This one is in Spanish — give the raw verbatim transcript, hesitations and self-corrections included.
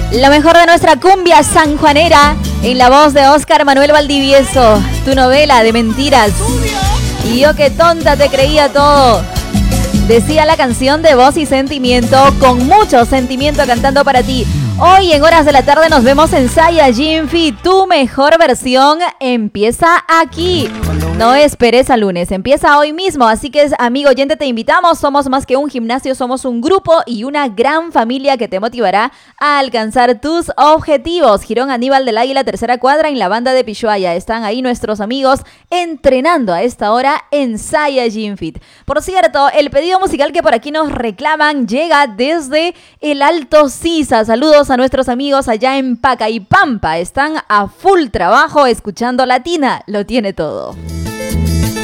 Lo mejor de nuestra cumbia sanjuanera en la voz de Oscar Manuel Valdivieso. Tu novela de mentiras. Y yo que tonta te creía todo. Decía la canción de voz y sentimiento, con mucho sentimiento cantando para ti. Hoy en horas de la tarde nos vemos en Saiyajin Fit. Tu mejor versión empieza aquí. No esperes al lunes, empieza hoy mismo. Así que, amigo oyente, te invitamos. Somos más que un gimnasio, somos un grupo y una gran familia que te motivará a alcanzar tus objetivos. Girón Aníbal del Águila, tercera cuadra, en la banda de Pishuaya. Están ahí nuestros amigos entrenando a esta hora en Saiyajin Fit. Por cierto, el pedido musical que por aquí nos reclaman llega desde el Alto Sisa. Saludos a nuestros amigos allá en Pacaipampa. Están a full trabajo escuchando Latina. Lo tiene todo.